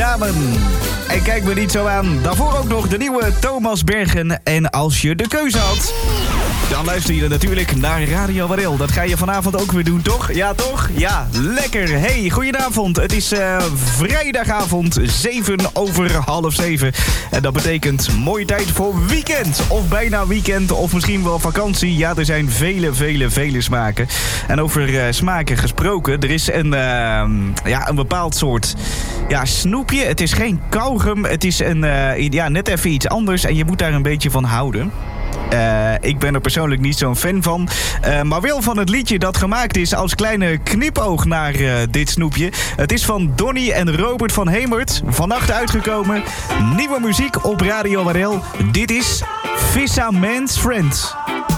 samen. En kijk me niet zo aan. Daarvoor ook nog de nieuwe Thomas Bergen. En als je de keuze had, dan luister je natuurlijk naar Radio Warel. Dat ga je vanavond ook weer doen, toch? Ja, toch? Ja, lekker. Hey, goedenavond. Het is vrijdagavond, 7:06. En dat betekent mooie tijd voor weekend. Of bijna weekend, of misschien wel vakantie. Ja, er zijn vele smaken. En over smaken gesproken, er is een bepaald soort snoepje. Het is geen kauwgum, het is net even iets anders. En je moet daar een beetje van houden. Ik ben er persoonlijk niet zo'n fan van. Maar wel van het liedje dat gemaakt is als kleine knipoog naar dit snoepje. Het is van Donny en Robert van Hemert. Vannacht uitgekomen. Nieuwe muziek op Radio Warel. Dit is Vissa Man's Friend.